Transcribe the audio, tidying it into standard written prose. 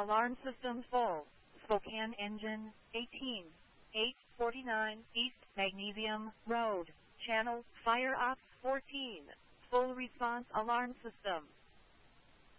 Alarm system full. Spokane engine, 18. 849 East Magnesium Road. Channel, Fire Ops 14. Full response alarm system.